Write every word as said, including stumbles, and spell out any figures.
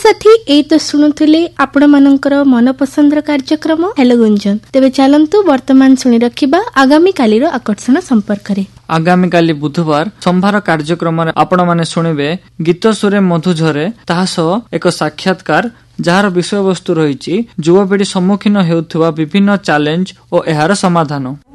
ସାଙ୍ଗସାଥୀ ଏଇ ତ ଶୁଣୁଥିଲେ ଆପଣ ମାନଙ୍କର ମନପସନ୍ଦର କାର୍ଯ୍ୟକ୍ରମ ହେଲୋ ଗୁଞ୍ଜନ। ତେବେ ଚାଲନ୍ତୁ ବର୍ତ୍ତମାନ ଶୁଣି ରଖିବା ଆଗାମୀ କାଲିର ଆକର୍ଷଣ ସମ୍ପର୍କରେ। ଆଗାମୀକାଲି ବୁଧବାର ସମ୍ଭାର କାର୍ଯ୍ୟକ୍ରମରେ ଆପଣ ମାନେ ଶୁଣିବେ ଗୀତ ସୁରେ ମଧୁଝରେ, ତାହା ସହ ଏକ ସାକ୍ଷାତକାର ଯାହାର ବିଷୟବସ୍ତୁ ରହିଛି ଯୁବପିଢି ସମ୍ମୁଖୀନ ହେଉଥିବା ବିଭିନ୍ନ ଚ୍ୟାଲେଞ୍ଜ ଓ ଏହାର ସମାଧାନ।